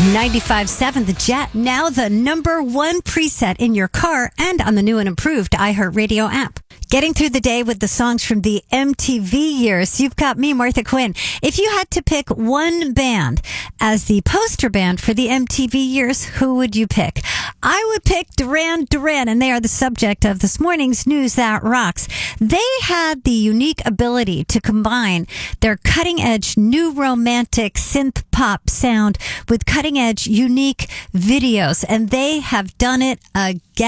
95.7 The Jet, now the number one preset in your car and on the new and improved iHeartRadio app. Getting through the day with the songs from the MTV years. You've got me, Martha Quinn. If you had to pick one band as the poster band for the MTV years, who would you pick? I would pick Duran Duran, and they are the subject of this morning's News That Rocks. They had the unique ability to combine their cutting-edge new romantic synth pop sound with cutting-edge unique videos, and they have done it again.